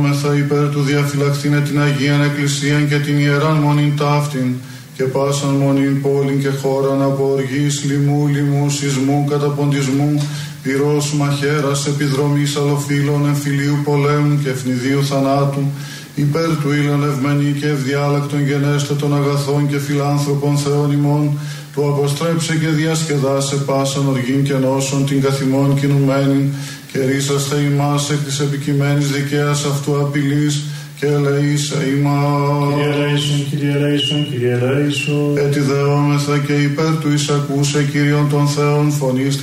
δεόμεθα υπέρ του διαφυλαχθήνε την Αγίαν Εκκλησίαν και την Ιεράν Μονήν ταύτην και πάσαν μονήν πόλην και χώραν από οργής, λοιμού, λοιμού, σεισμού, καταποντισμού, πυρός, μαχαίρας, επιδρομής αλλοφύλων, εμφυλίου πολέμου και ευνηδίου θανάτου, υπέρ του ήλων ευμένη και ευδιάλακτον γενέστε των αγαθών και φιλάνθρωπων Θεών ημών, του αποστρέψε και διασκεδάσε πάσαν οργήν και νόσων την καθημών κινουμένην και ρίσαστε ημάς εκ της επικειμένης δικαίας αυτού απειλής και ελεήσε ημάς. Κύριε ελέησον, Κύριε ελέησον, Κύριε ελέησον. Ετιδεόμεθα και υπέρ του εισακούσε Κύριον των Θεών φωνής